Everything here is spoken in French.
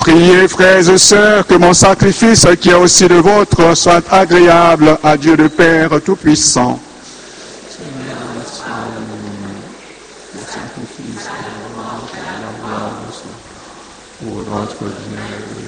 Priez, frères et sœurs, que mon sacrifice, qui est aussi le vôtre, soit agréable à Dieu le Père Tout-Puissant. Pour notre Dieu.